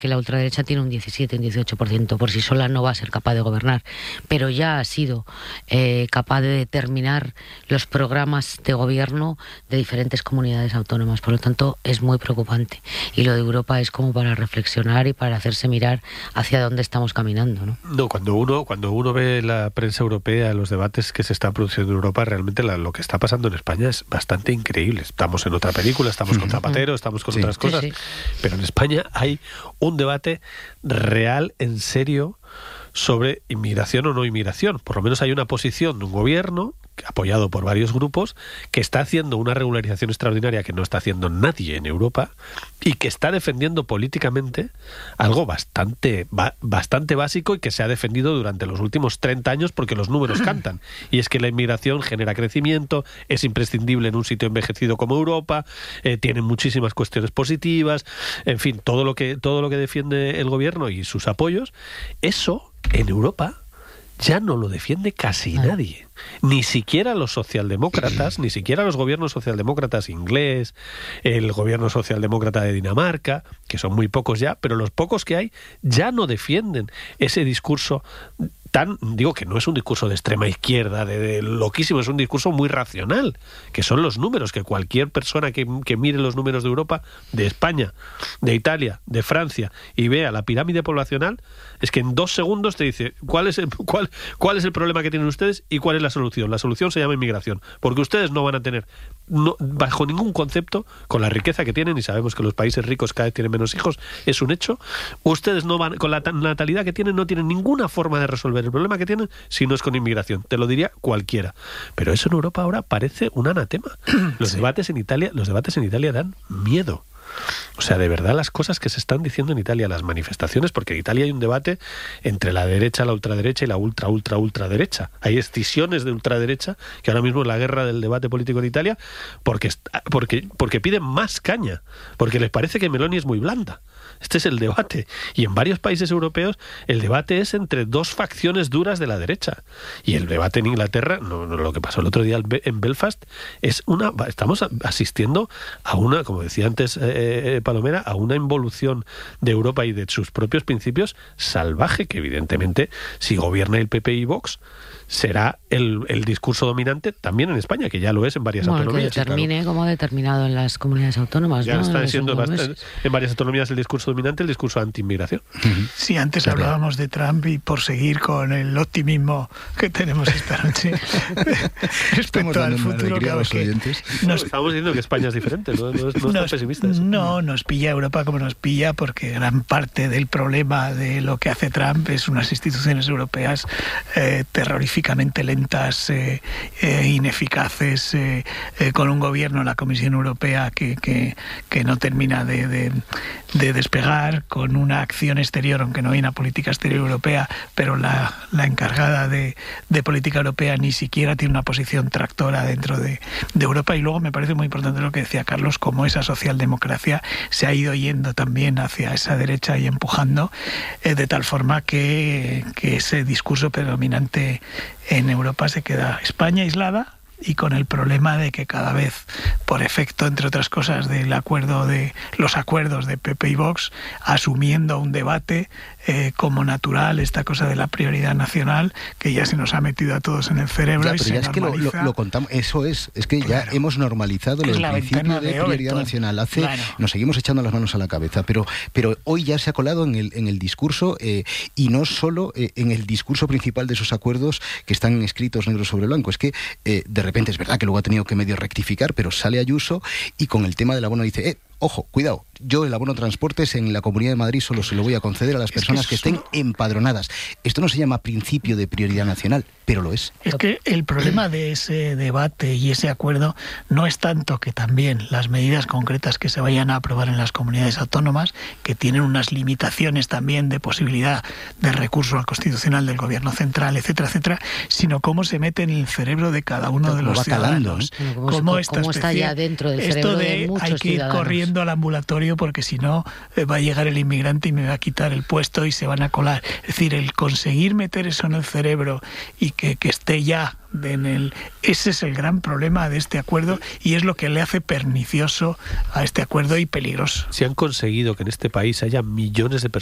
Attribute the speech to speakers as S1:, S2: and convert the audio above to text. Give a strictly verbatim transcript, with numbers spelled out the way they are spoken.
S1: que la ultraderecha tiene un diecisiete, un dieciocho por ciento. Por sí sola no va a ser capaz de gobernar, pero ya ha sido eh, capaz de determinar los programas de gobierno de diferentes comunidades autónomas. Por lo tanto, es muy preocupante. Y lo de Europa es como para reflexionar y para hacerse mirar hacia dónde estamos caminando, ¿no?
S2: No, cuando uno, cuando uno ve la prensa europea, los debates que se están produciendo en Europa, realmente la, lo que está pasando en España es bastante increíble. Estamos en otra película, estamos con Zapatero, estamos con sí. otras cosas, sí, sí. pero en España hay un debate real, en serio, sobre inmigración o no inmigración. Por lo menos hay una posición de un gobierno, apoyado por varios grupos, que está haciendo una regularización extraordinaria que no está haciendo nadie en Europa y que está defendiendo políticamente algo bastante, ba- bastante básico y que se ha defendido durante los últimos treinta años porque los números cantan. Y es que la inmigración genera crecimiento, es imprescindible en un sitio envejecido como Europa, eh, tiene muchísimas cuestiones positivas, en fin, todo lo que, todo lo que defiende el gobierno y sus apoyos, eso en Europa ya no lo defiende casi nadie. Ni siquiera los socialdemócratas, ni siquiera los gobiernos socialdemócratas inglés, el gobierno socialdemócrata de Dinamarca, que son muy pocos ya, pero los pocos que hay ya no defienden ese discurso tan, digo que no es un discurso de extrema izquierda, de, de loquísimo, es un discurso muy racional, que son los números, que cualquier persona que, que mire los números de Europa, de España, de Italia, de Francia, y vea la pirámide poblacional, es que en dos segundos te dice cuál es el, cuál, cuál es el problema que tienen ustedes y cuál es la solución. La solución se llama inmigración, porque ustedes no van a tener, no, bajo ningún concepto, con la riqueza que tienen, y sabemos que los países ricos cada vez tienen menos hijos, es un hecho, ustedes no van, con la natalidad que tienen, no tienen ninguna forma de resolver el problema que tienen si no es con inmigración. Te lo diría cualquiera. Pero eso en Europa ahora parece un anatema. Los sí. debates en Italia, los debates en Italia dan miedo. O sea, de verdad las cosas que se están diciendo en Italia, las manifestaciones, porque en Italia hay un debate entre la derecha, la ultraderecha y la ultra, ultra, ultraderecha. Hay escisiones de ultraderecha que ahora mismo es la guerra del debate político en Italia porque, porque, porque piden más caña, porque les parece que Meloni es muy blanda. Este es el debate. Y en varios países europeos el debate es entre dos facciones duras de la derecha. Y el debate en Inglaterra, no, no, lo que pasó el otro día en Belfast, es una, estamos asistiendo a una, como decía antes eh, Palomera, a una involución de Europa y de sus propios principios salvaje, que evidentemente, si gobierna el P P y Vox, será el, el discurso dominante también en España, que ya lo es en varias
S1: bueno,
S2: autonomías.
S1: Que determine claro. como ha determinado en las comunidades autónomas.
S2: Ya
S1: ¿no?
S2: está siendo bastante, en varias autonomías el discurso dominante, el discurso anti-inmigración.
S3: Sí, antes claro. hablábamos de Trump y por seguir con el optimismo que tenemos esta noche respecto al futuro. Claro, que
S2: nos... Estamos diciendo que España es diferente, no, no, no nos, pesimistas.
S3: No, nos pilla Europa como nos pilla, porque gran parte del problema de lo que hace Trump es unas instituciones europeas eh, terroríficas, lentas, eh, eh, ineficaces, eh, eh, con un gobierno, la Comisión Europea, que, que, que no termina de, de, de despegar, con una acción exterior, aunque no hay una política exterior europea, pero la, la encargada de, de política europea ni siquiera tiene una posición tractora dentro de, de Europa. Y luego me parece muy importante lo que decía Carlos, cómo esa socialdemocracia se ha ido yendo también hacia esa derecha y empujando, eh, de tal forma que, que ese discurso predominante en Europa se queda España aislada y con el problema de que cada vez, por efecto, entre otras cosas, del acuerdo de los acuerdos de P P y Vox, asumiendo un debate eh, como natural, esta cosa de la prioridad nacional, que ya se nos ha metido a todos en el cerebro.
S4: Ya,
S3: y
S4: pero
S3: se
S4: ya es que lo, lo, lo contamos, eso es, es que
S3: claro.
S4: ya hemos normalizado el principio de, de prioridad nacional. Hace, claro. Nos seguimos echando las manos a la cabeza, pero, pero hoy ya se ha colado en el, en el discurso, eh, y no solo eh, en el discurso principal de esos acuerdos que están escritos negro sobre blanco. Es que eh, de repente es verdad que luego ha tenido que medio rectificar, pero sale Ayuso y con el tema del abono dice, eh, ojo, cuidado, yo el abono transportes en la Comunidad de Madrid solo se lo voy a conceder a las personas que, que estén empadronadas. Esto no se llama principio de prioridad nacional, pero lo es.
S3: Es que el problema de ese debate y ese acuerdo no es tanto que también las medidas concretas que se vayan a aprobar en las comunidades autónomas, que tienen unas limitaciones también de posibilidad de recurso al constitucional del gobierno central, etcétera, etcétera, sino cómo se mete en el cerebro de cada uno de los
S4: va
S3: ciudadanos.
S4: Calando, ¿eh?
S1: Cómo, cómo, cómo está ya dentro del cerebro de, de muchos
S3: hay que ir
S1: ciudadanos.
S3: Corriendo al ambulatorio porque si no eh, va a llegar el inmigrante y me va a quitar el puesto y se van a colar. Es decir, el conseguir meter eso en el cerebro y que, que esté ya En el, ese es el gran problema de este acuerdo y es lo que le hace pernicioso a este acuerdo y peligroso.
S2: Si han conseguido que en este país haya millones de personas